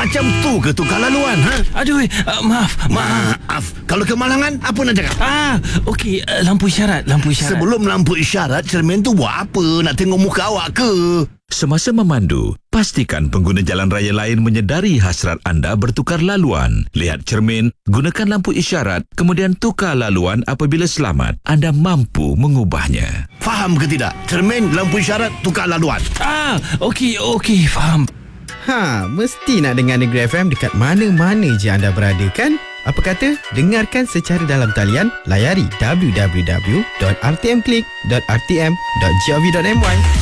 Macam tu ke tukar laluan, ha? Aduh, maaf. Kalau kemalangan, apa nak cakap? Okey, lampu isyarat. Sebelum lampu isyarat, cermin tu buat apa? Nak tengok muka awak ke? Semasa memandu, pastikan pengguna jalan raya lain menyedari hasrat anda bertukar laluan. Lihat cermin, gunakan lampu isyarat, kemudian tukar laluan apabila selamat. Anda mampu mengubahnya. Faham ke tidak? Cermin, lampu isyarat, tukar laluan. Okey, faham. Mesti nak dengar Negeri FM dekat mana-mana je anda berada kan? Apa kata? Dengarkan secara dalam talian, layari www.rtmclick.rtm.gov.my.